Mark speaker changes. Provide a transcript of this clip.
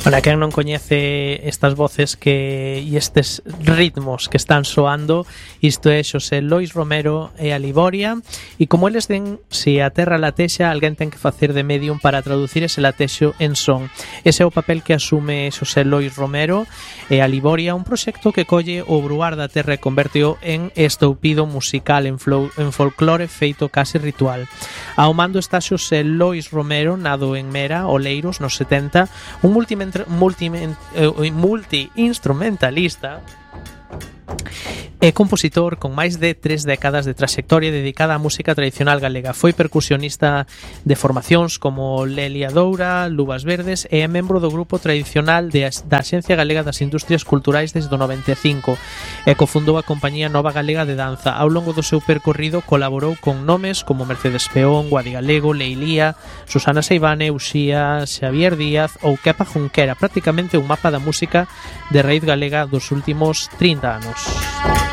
Speaker 1: Para quen non coñece estas voces e estes ritmos que están soando, isto é Xosé Lois Romero e a Liboria, e como eles den, se a terra latexa, alguén ten que facer de medium para traducir ese latexo en son. Ese é o papel que asume Xosé Lois Romero e a Liboria, un proxecto que colle o bruar da terra e converteo en estoupido musical, en folclore feito case ritual. Ao mando está Xosé Lois Romero, nado en Mera, Oleiros, nos 70, un multi-instrumentalista é compositor con máis de 3 décadas de trayectoria dedicada á música tradicional galega. Foi percusionista de formacións como Lelia Doura, Luvas Verdes e é membro do grupo tradicional da Axencia Galega das Industrias Culturais desde o 95 e cofundou a compañía Nova Galega de Danza. Ao longo do seu percorrido colaborou con nomes como Mercedes Peón, Guadi Galego, Leilía, Susana Seivane, Uxía, Xavier Díaz ou Kepa Junquera, prácticamente un mapa da música de raíz galega dos últimos 30 anos.